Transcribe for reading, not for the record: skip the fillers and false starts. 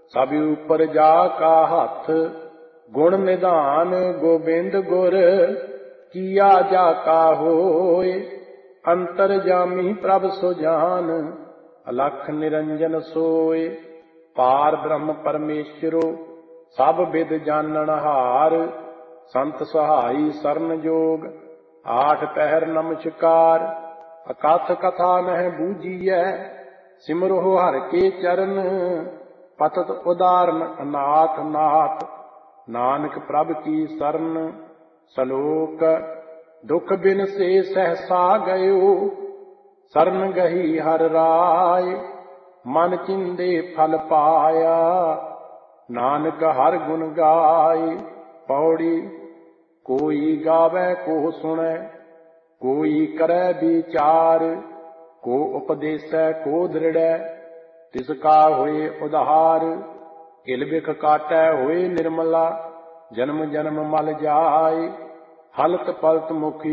ਸਭ ਉਪਰ ਜਾ ਕਾ ਹੱਥ, ਗੁਣ ਨਿਧਾਨ ਗੋਬਿੰਦ ਗੁਰ, ਕੀਆ ਜਾ ਕਾ ਹੋਏ। ਅੰਤਰ ਜਾਮੀ ਪ੍ਰਭ ਸੁਜਾਨ, ਅਲਖ ਨਿਰੰਜਨ ਸੋਏ। ਪਾਰ ਬ੍ਰਹਮ ਪਰਮੇਸ਼ਰੋ, ਸਭ ਬਿਦ ਜਾਣਨ ਹਾਰ। ਸੰਤ ਸਹਾਈ ਸਰਨ ਜੋਗ, ਆਠ ਪਹਿਰ ਨਮਸਕਾਰ। ਅਕਥ ਕਥਾ ਮਹਿ ਬੂਝੀਐ, ਸਿਮਰੋ ਹਰਿ ਕੇ ਚਰਨ। ਪਤਤ ਉਦਾਰਨ ਅਨਾਥ ਨਾਥ, ਨਾਨਕ ਪ੍ਰਭ ਕੀ ਸਰਨ। ਸਲੋਕ ਦੁਖ ਬਿਨ ਸੇ ਸਹਸਾ ਗਇਓ, ਸਰਨ ਗਹੀ ਹਰਿ ਰਾਏ। ਮਨ ਚਿੰਦੇ ਫਲ ਪਾਇਆ, ਨਾਨਕ ਹਰਿ ਗੁਣ ਗਾਏ। ਪੌੜੀ ਕੋਈ ਗਾਵੈ ਕੋ ਸੁਣੈ, ਕੋਈ ਕਰੈ ਵਿਚਾਰ। ਕੋ ਉਪਦੇਸੈ ਕੋ ਦ੍ਰਿੜੈ, ਤਿਸ ਕਾ ਹੋਏ ਉਧਾਰ। ਕਿਲ ਬਿਖ ਕਾਟੈ ਹੋਏ ਨਿਰਮਲਾ, ਜਨਮ ਜਨਮ ਮਲ ਜਾਏ। ਹਲਤ ਪਲਤ ਮੁਖ